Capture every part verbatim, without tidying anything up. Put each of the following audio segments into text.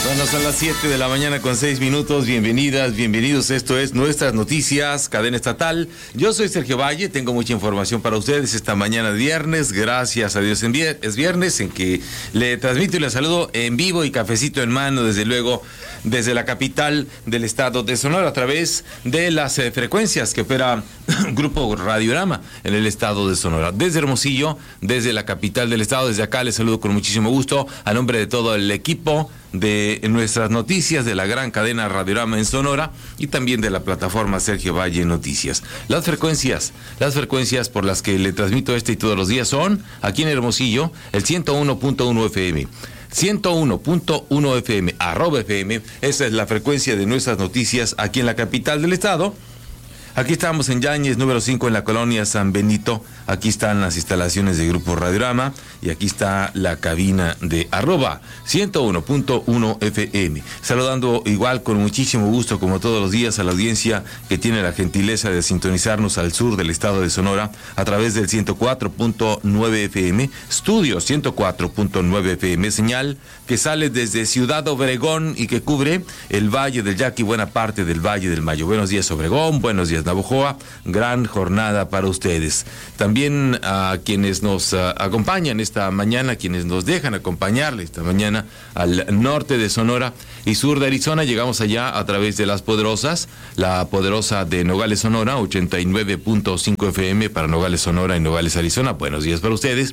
Bueno, son las siete de la mañana con seis minutos. Bienvenidas, bienvenidos. Esto es Nuestras Noticias, cadena estatal. Yo soy Sergio Valle, tengo mucha información para ustedes esta mañana de viernes. Gracias a Dios es viernes en que le transmito y le saludo en vivo y cafecito en mano, desde luego, desde la capital del estado de Sonora, a través de las eh, frecuencias que opera Grupo Radiorama en el estado de Sonora. Desde Hermosillo, desde la capital del estado, desde acá les saludo con muchísimo gusto a nombre de todo el equipo de Nuestras Noticias, de la gran cadena Radiorama en Sonora y también de la plataforma Sergio Valle Noticias. Las frecuencias, las frecuencias por las que le transmito este y todos los días son, aquí en Hermosillo, el ciento uno punto uno F M. ciento uno punto uno F M, arroba F M, esa es la frecuencia de Nuestras Noticias aquí en la capital del estado. Aquí estamos en Yáñez, número cinco, en la colonia San Benito. Aquí están las instalaciones de Grupo Radiorama y aquí está la cabina de arroba ciento uno punto uno F M. Saludando igual con muchísimo gusto, como todos los días, a la audiencia que tiene la gentileza de sintonizarnos al sur del estado de Sonora a través del ciento cuatro punto nueve F M, estudio ciento cuatro punto nueve F M, señal que sale desde Ciudad Obregón y que cubre el Valle del Yaqui, buena parte del Valle del Mayo. Buenos días, Obregón, buenos días, Navojoa, gran jornada para ustedes. También a quienes nos uh, acompañan esta mañana, quienes nos dejan acompañarle esta mañana al norte de Sonora y sur de Arizona. Llegamos allá a través de las poderosas, la poderosa de Nogales, Sonora, ochenta y nueve punto cinco F M para Nogales, Sonora y Nogales, Arizona. Buenos días para ustedes.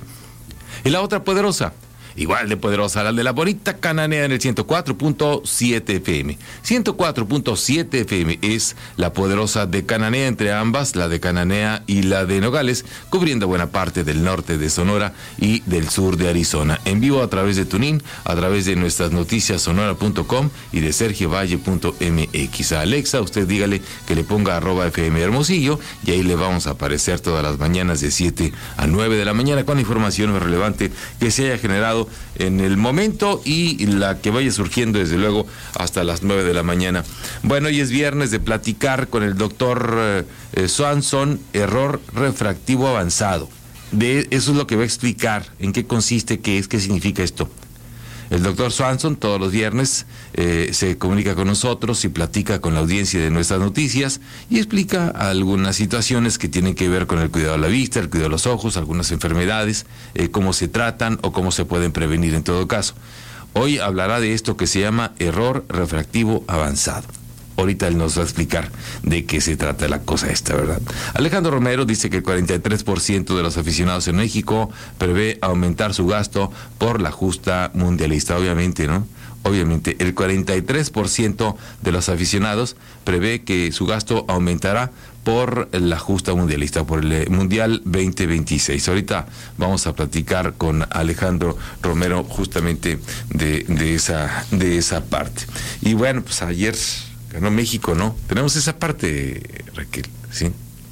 Y la otra poderosa, igual de poderosa, la de la bonita Cananea en el ciento cuatro punto siete F M. ciento cuatro punto siete F M es la poderosa de Cananea, entre ambas, la de Cananea y la de Nogales, cubriendo buena parte del norte de Sonora y del sur de Arizona. En vivo a través de Tunin, a través de nuestras noticias sonora punto com y de sergiovalle punto m x. A Alexa, usted dígale que le ponga arroba F M Hermosillo y ahí le vamos a aparecer todas las mañanas de siete a nueve de la mañana con información más relevante que se haya generado en el momento y la que vaya surgiendo desde luego hasta las nueve de la mañana. Bueno, hoy es viernes de platicar con el doctor eh, Swanson, error refractivo avanzado. De eso es lo que va a explicar, en qué consiste, qué es, qué significa esto. El doctor Swanson todos los viernes eh, se comunica con nosotros y platica con la audiencia de Nuestras Noticias y explica algunas situaciones que tienen que ver con el cuidado de la vista, el cuidado de los ojos, algunas enfermedades, eh, cómo se tratan o cómo se pueden prevenir en todo caso. Hoy hablará de esto que se llama error refractivo avanzado. Ahorita él nos va a explicar de qué se trata la cosa esta, ¿verdad? Alejandro Romero dice que el cuarenta y tres por ciento de los aficionados en México prevé aumentar su gasto por la justa mundialista. Obviamente, ¿no? Obviamente, el cuarenta y tres por ciento de los aficionados prevé que su gasto aumentará por la justa mundialista, por el Mundial veinte veintiséis. Ahorita vamos a platicar con Alejandro Romero justamente de, de, esa, de esa parte. Y bueno, pues ayer ganó México, ¿no? Tenemos esa parte, Raquel, ¿sí?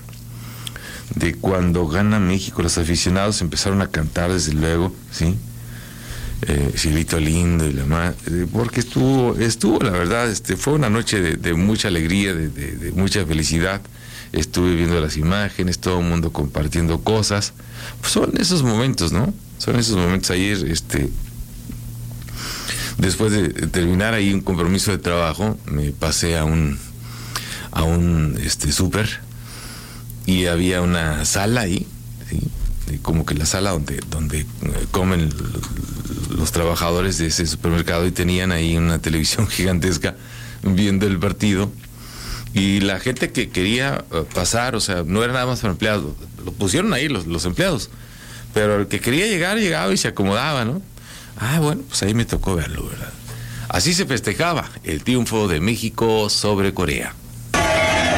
De cuando gana México, los aficionados empezaron a cantar, desde luego, ¿sí? Eh, Cielito lindo y la más, eh, porque estuvo, estuvo, la verdad, este, fue una noche de, de mucha alegría, de, de, de mucha felicidad. Estuve viendo las imágenes, todo el mundo compartiendo cosas. Pues son esos momentos, ¿no? Son esos momentos. Ayer, este, después de terminar ahí un compromiso de trabajo, me pasé a un, a un, este, súper y había una sala ahí, ¿sí? Como que la sala donde, donde comen los trabajadores de ese supermercado, y tenían ahí una televisión gigantesca viendo el partido. Y la gente que quería pasar, o sea, no era nada más para empleados, lo pusieron ahí los, los empleados, pero el que quería llegar, llegaba y se acomodaba, ¿no? Ah, bueno, pues ahí me tocó verlo, ¿verdad? Así se festejaba el triunfo de México sobre Corea.